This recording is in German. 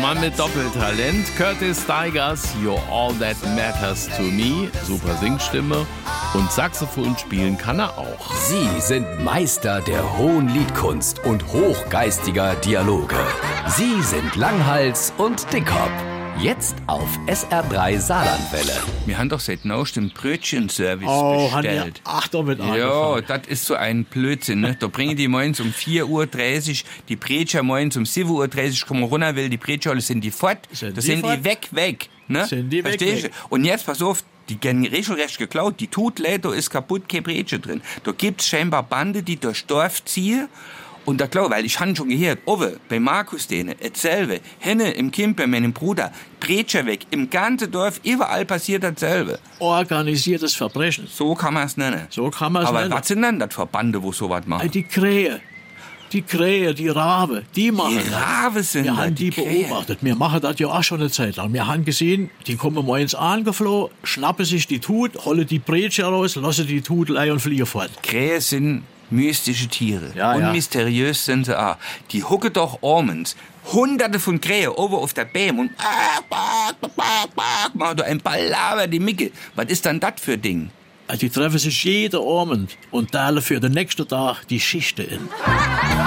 Mann mit Doppeltalent, Curtis Stigers, You're All That Matters to Me, super Singstimme und Saxophon spielen kann er auch. Sie sind Meister der hohen Liedkunst und hochgeistiger Dialoge. Sie sind Langhals und Dickhop. Jetzt auf SR3 Saarlandwelle. Wir haben doch seit neuestem Brötchenservice bestellt. Ach, damit Ja, das ist so ein Blödsinn. Ne? Da bringen die morgens um 4.30 Uhr die Bretscher morgens um 7.30 Uhr kommen runter, weil die Bretscher sind die fort. Da sind die weg. Ne? Sind die weg. Verstehst du? Und jetzt, pass auf, die werden regelrecht geklaut. Die tut leid, da ist kaputt, kein Bretsche drin. Da gibt's scheinbar Bande, die durch Dorf ziehen. Und da klar, weil ich han schon gehört, Owe, bei Markus dene, etselbe, Henne im Kimper, meinem Bruder, Bretscher weg, im ganzen Dorf, überall passiert dasselbe. Organisiertes Verbrechen. So kann man's nennen. Aber was sind denn das für Bande, wo sowas machen? Die Krähe, die Rabe, die machen Die Rabe sind Wir das, haben die Krähe. beobachtet. Wir machen das ja auch schon eine Zeit lang. Wir haben gesehen, die kommen morgens angeflogen, schnappen sich die Tut, holen die Bretsche raus, lassen die Tut lei und fliegen fort. Krähe sind mystische Tiere. Ja, und ja. mysteriös sind sie auch. Die hucken doch abends Hunderte von Krähen oben auf der Bäm und machen da ein Ballaber die Micke. Was ist denn das für Ding? Die treffen sich jeden Abend und teilen für den nächsten Tag die Schichten in.